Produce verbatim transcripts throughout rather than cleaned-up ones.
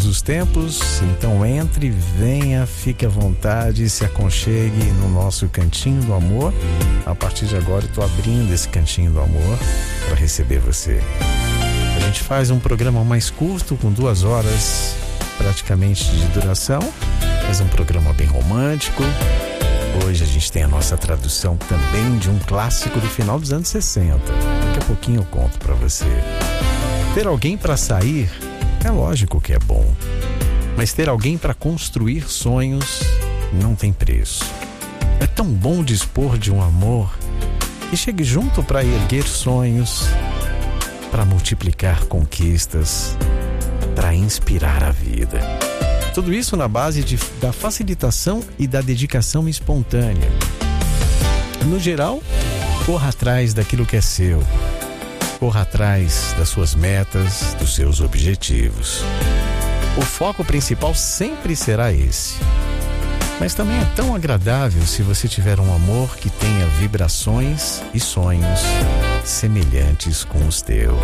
os tempos. Então entre, venha, fique à vontade, se aconchegue no nosso Cantinho do Amor. A partir de agora eu estou abrindo esse Cantinho do Amor para receber você. A gente faz um programa mais curto, com duas horas praticamente de duração, mas um programa bem romântico. Hoje a gente tem a nossa tradução também de um clássico do final dos anos sessenta. Daqui a pouquinho eu conto para você. Ter alguém para sair é lógico que é bom, mas ter alguém para construir sonhos não tem preço. É tão bom dispor de um amor que chegue junto para erguer sonhos, para multiplicar conquistas, para inspirar a vida. Tudo isso na base de, da facilitação e da dedicação espontânea. No geral, corra atrás daquilo que é seu. Corra atrás das suas metas, dos seus objetivos. O foco principal sempre será esse. Mas também é tão agradável se você tiver um amor que tenha vibrações e sonhos semelhantes com os teus.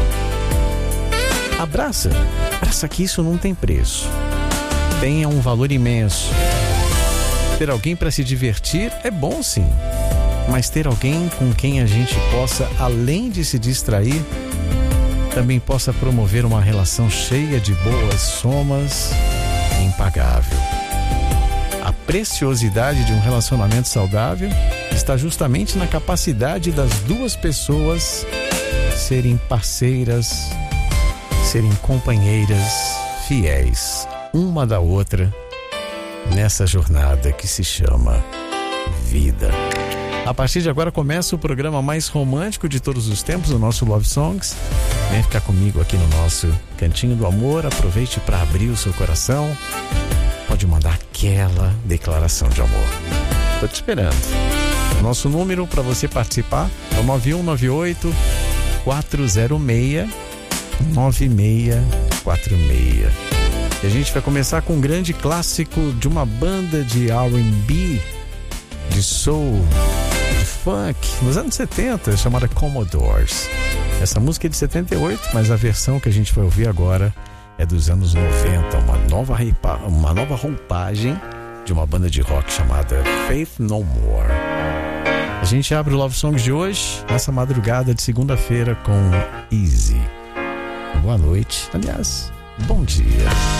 Abraça, abraça que isso não tem preço. Tenha um valor imenso. Ter alguém para se divertir é bom sim, mas ter alguém com quem a gente possa, além de se distrair, também possa promover uma relação cheia de boas somas é impagável. A preciosidade de um relacionamento saudável está justamente na capacidade das duas pessoas serem parceiras, serem companheiras fiéis uma da outra nessa jornada que se chama vida. A partir de agora começa o programa mais romântico de todos os tempos, o nosso Love Songs. Vem ficar comigo aqui no nosso Cantinho do Amor. Aproveite para abrir o seu coração. Pode mandar aquela declaração de amor. Estou te esperando. Nosso número para você participar é o nove um nove oito, quatro zero seis, nove seis quatro seis. E a gente vai começar com um grande clássico de uma banda de R and B, de soul, de funk, nos anos setenta, chamada Commodores. Essa música é de setenta e oito, mas a versão que a gente vai ouvir agora é dos anos noventa, uma nova, reipa, uma nova roupagem de uma banda de rock chamada Faith No More. A gente abre o Love Songs de hoje, nessa madrugada de segunda-feira, com Easy. Boa noite, aliás, bom dia.